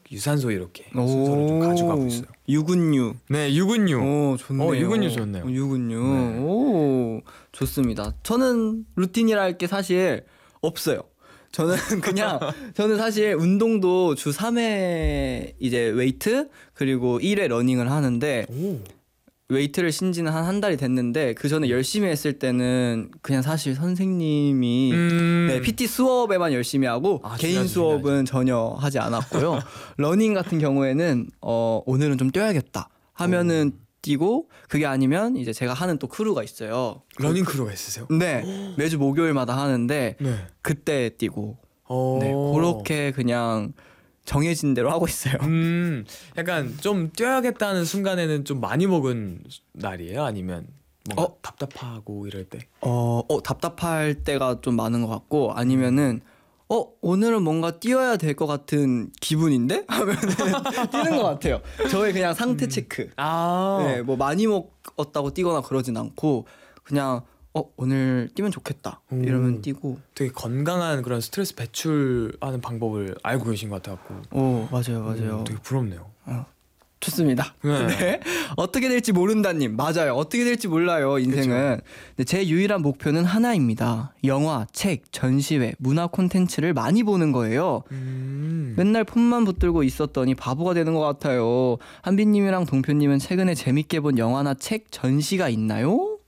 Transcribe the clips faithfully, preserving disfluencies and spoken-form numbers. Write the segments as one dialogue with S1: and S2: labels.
S1: 유산소 이렇게 순서를 좀 가져가고 있어요.
S2: 유근유.
S1: 네, 유근유.
S2: 오, 좋네요.
S1: 어, 유근유 좋네요.
S2: 어, 유근유.
S1: 네.
S2: 오, 좋습니다. 저는 루틴이라 할 게 사실 없어요. 저는 그냥 저는 사실 운동도 주 삼 회 이제 웨이트 그리고 일 회 러닝을 하는데
S1: 오.
S2: 웨이트를 신 지는 한 한 달이 됐는데 그 전에 열심히 했을 때는 그냥 사실 선생님이
S1: 음.
S2: 네, 피티 수업에만 열심히 하고
S1: 아,
S2: 개인
S1: 중요하지,
S2: 수업은 전혀 하지 않았고요. 러닝 같은 경우에는 어, 오늘은 좀 뛰어야겠다 하면은 오. 뛰고 그게 아니면 이제 제가 하는 또 크루가 있어요.
S1: 러닝 크루가 있으세요?
S2: 네, 매주 목요일마다 하는데
S1: 네.
S2: 그때 뛰고
S1: 오.
S2: 네, 그렇게 그냥 정해진 대로 하고 있어요.
S1: 음, 약간 좀 뛰어야겠다는 순간에는 좀 많이 먹은 날이에요? 아니면 뭔가
S2: 어?
S1: 답답하고 이럴 때?
S2: 어, 어 답답할 때가 좀 많은 것 같고 아니면은 어 오늘은 뭔가 뛰어야 될 것 같은 기분인데 하면은 뛰는 것 같아요. 저의 그냥 상태
S1: 음.
S2: 체크.
S1: 아,
S2: 네, 뭐 많이 먹었다고 뛰거나 그러진 않고 그냥 어 오늘 뛰면 좋겠다
S1: 오.
S2: 이러면 뛰고.
S1: 되게 건강한 그런 스트레스 배출하는 방법을 알고 계신 것 같아갖고.
S2: 오 맞아요 맞아요.
S1: 음, 되게 부럽네요.
S2: 어, 좋습니다.
S1: 네.
S2: 네. 어떻게 될지 모른다님 맞아요. 어떻게 될지 몰라요 인생은. 근데 제 유일한 목표는 하나입니다. 영화, 책, 전시회, 문화 콘텐츠를 많이 보는 거예요.
S1: 음.
S2: 맨날 폰만 붙들고 있었더니 바보가 되는 것 같아요. 한빈님이랑 동표님은 최근에 재밌게 본 영화나 책, 전시가 있나요?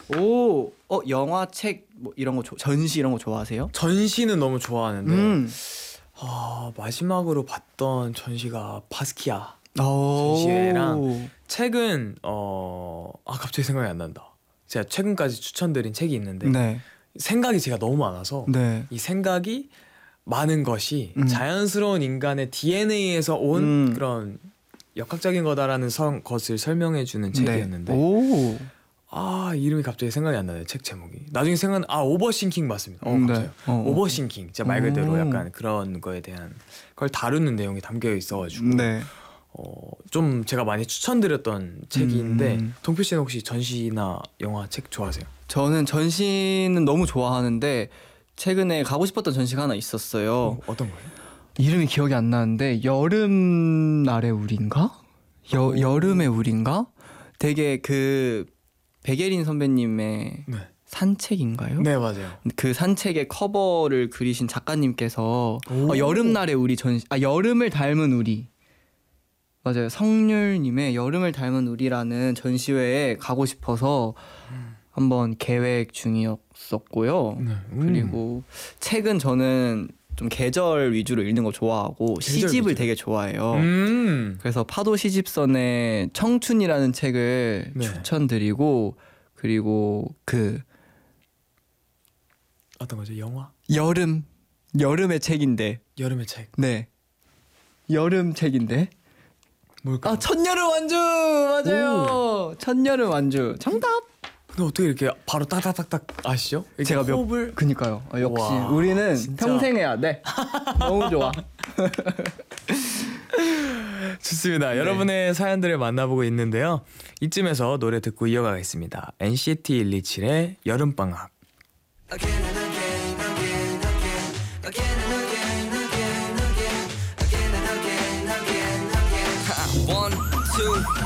S2: 오, 어 영화, 책 뭐 이런 거 조, 전시 이런 거 좋아하세요?
S1: 전시는 너무 좋아하는데
S2: 음.
S1: 아, 마지막으로 봤던 전시가 바스키아
S2: 오.
S1: 전시회랑 책은 어... 아 갑자기 생각이 안 난다. 제가 최근까지 추천드린 책이 있는데
S2: 네.
S1: 생각이 제가 너무 많아서
S2: 네.
S1: 이 생각이 많은 것이
S2: 음.
S1: 자연스러운 인간의 디엔에이에서 온
S2: 음.
S1: 그런 역학적인 거다라는 성, 것을 설명해주는
S2: 네.
S1: 책이었는데
S2: 오.
S1: 아 이름이 갑자기 생각이 안 나네요. 책 제목이. 나중에 생각 아 오버싱킹 맞습니다. 어,
S2: 네.
S1: 맞아요.
S2: 어.
S1: 오버싱킹 진짜 말 그대로
S2: 오.
S1: 약간 그런 거에 대한 걸 다루는 내용이 담겨 있어가지고
S2: 네.
S1: 어, 좀 제가 많이 추천드렸던 책인데
S2: 음.
S1: 동표 씨는 혹시 전시나 영화 책 좋아하세요?
S2: 저는 전시는 너무 좋아하는데 최근에 가고 싶었던 전시가 하나 있었어요.
S1: 어, 어떤 거예요?
S2: 이름이 기억이 안 나는데 여름날의 우리인가? 여,
S1: 오.
S2: 여름의 우리인가? 되게 그 백예린 선배님의
S1: 네.
S2: 산책인가요?
S1: 네 맞아요.
S2: 그 산책의 커버를 그리신 작가님께서
S1: 오.
S2: 어, 여름날의 우리 전시 아 여름을 닮은 우리 맞아요. 성률님의 여름을 닮은 우리라는 전시회에 가고 싶어서
S1: 음.
S2: 한번 계획 중이었었고요.
S1: 네. 음.
S2: 그리고 책은 저는 좀 계절 위주로 읽는 거 좋아하고
S1: 계절
S2: 시집을
S1: 위주로?
S2: 되게 좋아해요.
S1: 음.
S2: 그래서 파도 시집선의 청춘이라는 책을
S1: 네.
S2: 추천드리고 그리고 그
S1: 어떤 거죠? 영화?
S2: 여름 여름의 책인데
S1: 여름의 책.
S2: 네 여름 책인데
S1: 뭘까?
S2: 아 천여름 완주 맞아요. 천여름 완주 정답.
S1: 근데 어떻게 이렇게 바로 딱딱딱딱 아시죠? 이렇게
S2: 제가 몇
S1: 호흡을
S2: 그니까요. 아, 역시
S1: 와,
S2: 우리는
S1: 진짜.
S2: 평생 해야 돼. 너무 좋아.
S1: 좋습니다.
S2: 네.
S1: 여러분의 사연들을 만나보고 있는데요. 이쯤에서 노래 듣고 이어가겠습니다. 엔시티 일이칠의 여름방학.
S3: Again and again, again, again, again and again, again, again, again and again, again, again. One, two.